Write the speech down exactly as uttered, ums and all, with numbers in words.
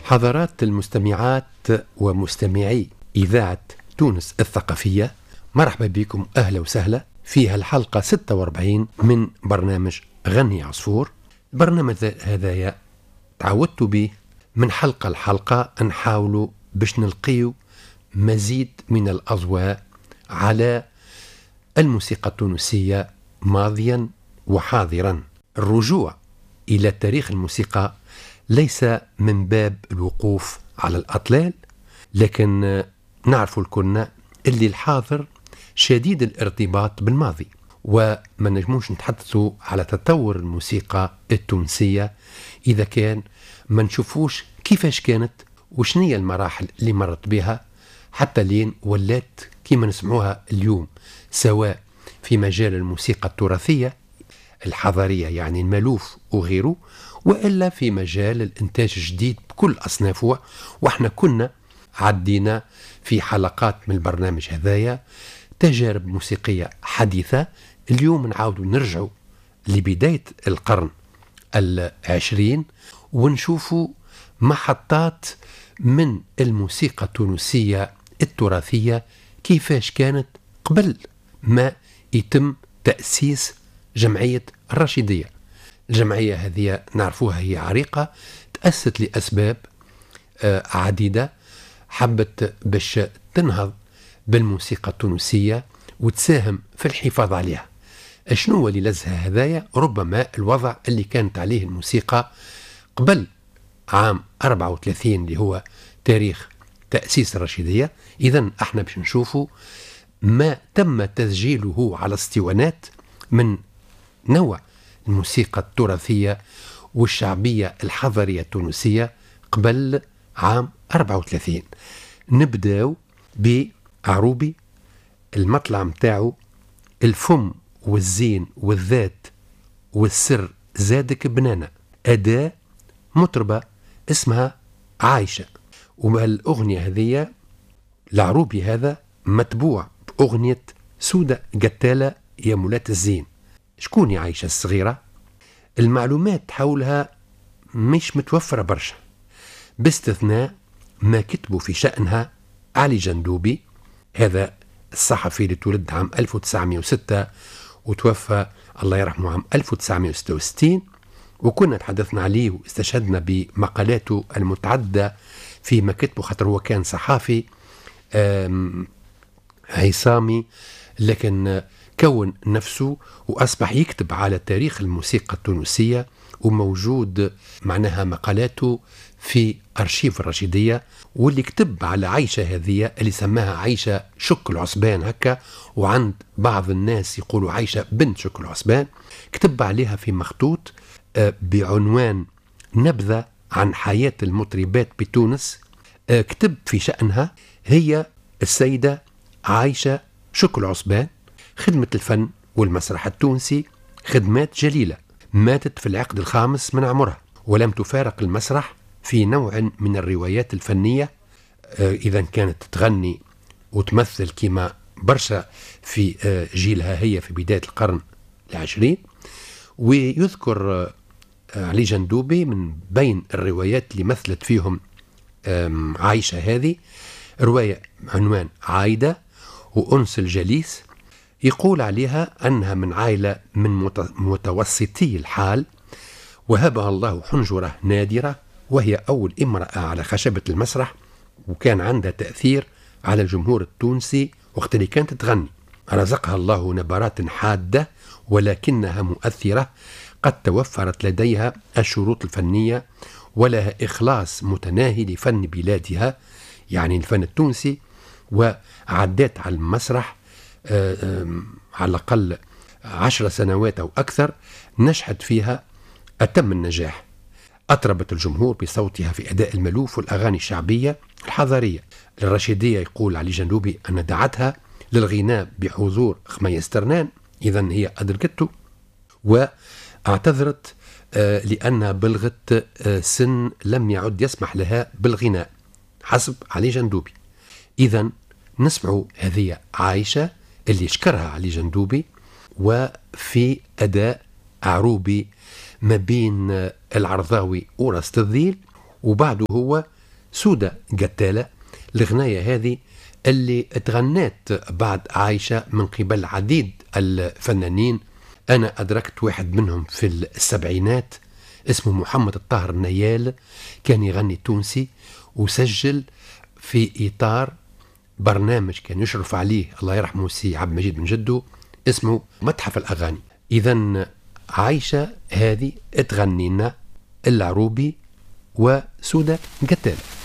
حضرات المستمعات ومستمعي إذاعة تونس الثقافية، مرحبا بكم، أهلا وسهلا في الحلقة ستة وأربعين من برنامج غني عصفور. البرنامج هذايا تعودت به من حلقة لحلقة نحاولوا باش نلقيو مزيد من الأضواء على الموسيقى التونسية ماضيا وحاضرا. الرجوع إلى تاريخ الموسيقى ليس من باب الوقوف على الأطلال، لكن نعرف الكلنا اللي الحاضر شديد الارتباط بالماضي، وما نجموش نتحدثوا على تطور الموسيقى التونسية إذا كان ما نشوفوش كيفاش كانت وشنية المراحل اللي مرت بها حتى لين ولات كيما نسمعوها اليوم، سواء في مجال الموسيقى التراثية الحضارية يعني المالوف وغيره، وإلا في مجال الإنتاج الجديد بكل أصنافه. وإحنا كنا عدينا في حلقات من البرنامج هذايا تجارب موسيقية حديثة. اليوم نعاودوا نرجعوا لبداية القرن العشرين ونشوفوا محطات من الموسيقى التونسية التراثية كيفاش كانت قبل ما يتم تأسيس جمعية الرشيدية. الجمعية هذه نعرفوها هي عريقة، تأسست لأسباب عديدة، حبت باش تنهض بالموسيقى التونسية وتساهم في الحفاظ عليها. شنو اللي لزها هذايا؟ ربما الوضع اللي كانت عليه الموسيقى قبل عام أربعة وثلاثين اللي هو تاريخ تأسيس الرشيدية. إذن احنا باش نشوفوا ما تم تسجيله على اسطوانات من نوع الموسيقى التراثية والشعبية الحضرية التونسية قبل عام أربعة وثلاثين. نبداو بعروبي، المطلع متاعو الفم والزين والذات والسر زادك بنانا، أداة مطربة اسمها عايشة. والأغنية هذه العروبي هذا متبوع بأغنية سودة قتالة يا مولات الزين. شكون يا عايشة الصغيرة؟ المعلومات حولها مش متوفرة برشا، باستثناء ما كتبوا في شأنها علي جندوبي، هذا الصحفي اللي تولد عام ألف وتسعمائة وستة وتوفى الله يرحمه عام ألف وتسعمائة وستة وستين، وكنا تحدثنا عليه واستشهدنا بمقالاته المتعددة فيما كتبه، خاطر هو كان صحافي عصامي، لكن كون نفسه وأصبح يكتب على تاريخ الموسيقى التونسية، وموجود معناها مقالاته في أرشيف الرشيدية. واللي كتب على عايشة هذه اللي سماها عايشة شك العصبان هكا، وعند بعض الناس يقولوا عايشة بنت شك العصبان، كتب عليها في مخطوط بعنوان نبذة عن حياة المطربات بتونس. كتب في شأنها هي السيدة عايشة شك العصبان، خدمة الفن والمسرح التونسي خدمات جليلة، ماتت في العقد الخامس من عمرها ولم تفارق المسرح في نوع من الروايات الفنية. إذا كانت تغني وتمثل كما برشا في جيلها هي في بداية القرن العشرين. ويذكر علي جندوبي من بين الروايات اللي مثلت فيهم عايشة هذه رواية عنوان عايدة وأنس الجليس، يقول عليها أنها من عائلة من متوسطي الحال، وهبها الله حنجرة نادرة، وهي أول امرأة على خشبة المسرح، وكان عندها تأثير على الجمهور التونسي وقت اللي كانت تغني. رزقها الله نبرات حادة ولكنها مؤثرة، قد توفرت لديها الشروط الفنية ولها إخلاص متناهي لفن بلادها يعني الفن التونسي، وعدت على المسرح على الأقل عشر سنوات أو أكثر، نجحت فيها أتم النجاح. أطربت الجمهور بصوتها في أداء الملوف والأغاني الشعبية الحضارية. الرشيدية يقول علي جندوبي أن دعتها للغناء بحضور خميس ترنان، إذن هي أدركته، واعتذرت لأنها بلغت سن لم يعد يسمح لها بالغناء حسب علي جندوبي. إذن نسمع هذه عايشة اللي شكرها علي جندوبي، وفي أداء عروبي ما بين العرضاوي ورست الذيل، وبعده هو سودة قتالة. الغناية هذه اللي تغنات بعد عايشة من قبل عديد الفنانين. أنا أدركت واحد منهم في السبعينات اسمه محمد الطاهر النيال، كان يغني تونسي وسجل في إطار برنامج كان يشرف عليه الله يرحمه سي عبد المجيد بن جدو اسمه متحف الأغاني. إذن عايشة هذه تغنينا العروبي وسودة قتالة.